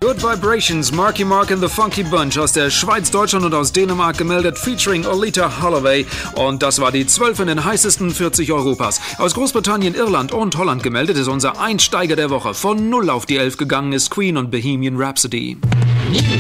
Good Vibrations, Marky Mark and the Funky Bunch aus der Schweiz, Deutschland und aus Dänemark gemeldet, featuring Olita Holloway. Und das war die 12 in den heißesten 40 Europas. Aus Großbritannien, Irland und Holland gemeldet ist unser Einsteiger der Woche. Von 0 auf die 11 gegangen ist Queen und Bohemian Rhapsody.